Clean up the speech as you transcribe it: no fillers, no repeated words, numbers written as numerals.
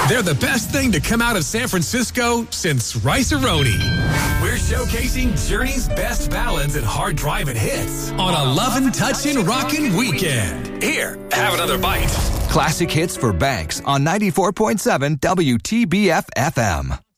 They're the best thing to come out of San Francisco since Rice-A-Roni. We're showcasing Journey's best ballads and hard driving hits on a Lovin' Touchin' Rockin' Weekend. Here, have another bite. Classic hits for Banks on 94.7 WTBF FM.